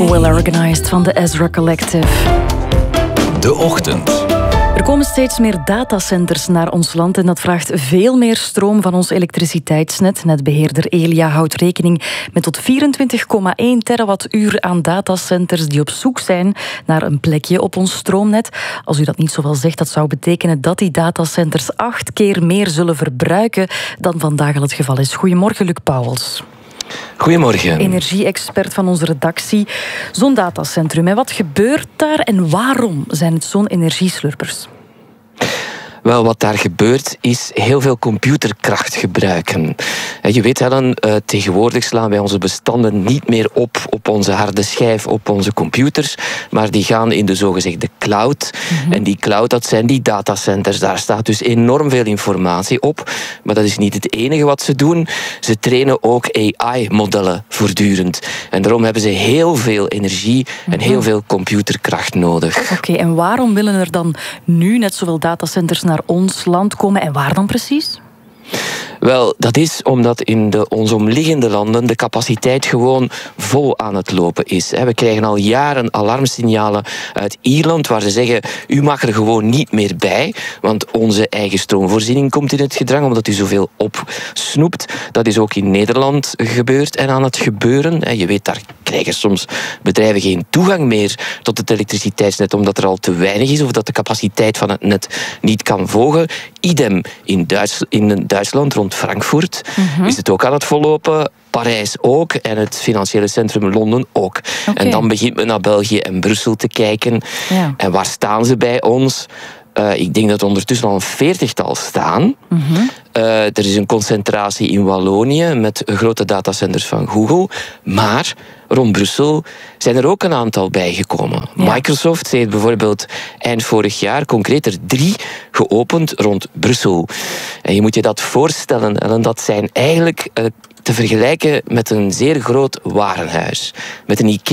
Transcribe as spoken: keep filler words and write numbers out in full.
Well Organized van de Ezra Collective. De Ochtend. Er komen steeds meer datacenters naar ons land en dat vraagt veel meer stroom van ons elektriciteitsnet. Netbeheerder Elia houdt rekening met tot vierentwintig komma één terawattuur aan datacenters die op zoek zijn naar een plekje op ons stroomnet. Als u dat niet zoveel zegt, dat zou betekenen dat die datacenters acht keer meer zullen verbruiken dan vandaag al het geval is. Goedemorgen, Luc Pauwels. Goedemorgen. Energie-expert van onze redactie. Zo'n datacentrum, hè, wat gebeurt daar en waarom zijn het zo'n energieslurpers? Wel, wat daar gebeurt is heel veel computerkracht gebruiken. Je weet, Helen, tegenwoordig slaan wij onze bestanden niet meer op op onze harde schijf, op onze computers, maar die gaan in de zogezegde cloud. Mm-hmm. En die cloud, dat zijn die datacenters. Daar staat dus enorm veel informatie op. Maar dat is niet het enige wat ze doen. Ze trainen ook A I-modellen voortdurend. En daarom hebben ze heel veel energie en heel veel computerkracht nodig. Oké, okay, en waarom willen er dan nu net zoveel datacenters naar ons land komen en waar dan precies? Wel, dat is omdat in de ons omliggende landen de capaciteit gewoon vol aan het lopen is. We krijgen al jaren alarmsignalen uit Ierland waar ze zeggen, u mag er gewoon niet meer bij, want onze eigen stroomvoorziening komt in het gedrang omdat u zoveel opsnoept. Dat is ook in Nederland gebeurd en aan het gebeuren. Je weet, daar krijgen soms bedrijven geen toegang meer tot het elektriciteitsnet omdat er al te weinig is of dat de capaciteit van het net niet kan volgen. Idem in, Duits, in Duitsland, rond Frankfurt, mm-hmm. is het ook aan het vollopen. Parijs ook en het financiële centrum Londen ook. Okay. En dan begint men naar België en Brussel te kijken. Ja. En waar staan ze bij ons? Uh, ik denk dat er ondertussen al een veertigtal staan. Mm-hmm. Uh, er is een concentratie in Wallonië met grote datacenters van Google. Maar rond Brussel zijn er ook een aantal bijgekomen. Ja. Microsoft heeft bijvoorbeeld eind vorig jaar concreet er drie geopend rond Brussel. En je moet je dat voorstellen. En dat zijn eigenlijk uh, te vergelijken met een zeer groot warenhuis. Met een IKEA.